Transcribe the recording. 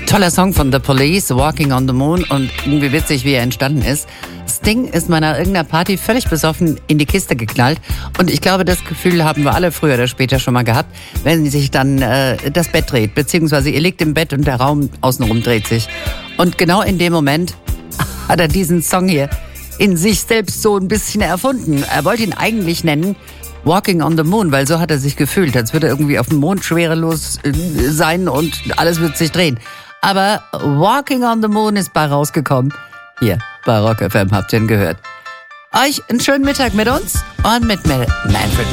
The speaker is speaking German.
Toller Song von The Police, Walking on the Moon, und irgendwie witzig, wie er entstanden ist. Sting ist mal nach irgendeiner Party völlig besoffen in die Kiste geknallt, und ich glaube, das Gefühl haben wir alle früher oder später schon mal gehabt, wenn sich dann das Bett dreht, beziehungsweise ihr liegt im Bett und der Raum außenrum dreht sich. Und genau in dem Moment hat er diesen Song hier in sich selbst so ein bisschen erfunden. Er wollte ihn eigentlich nennen Walking on the Moon, weil so hat er sich gefühlt, als würde er irgendwie auf dem Mond schwerelos sein und alles wird sich drehen. Aber Walking on the Moon ist bei rausgekommen. Hier, bei Rock FM habt ihr ihn gehört. Euch einen schönen Mittag mit uns und mit Manfred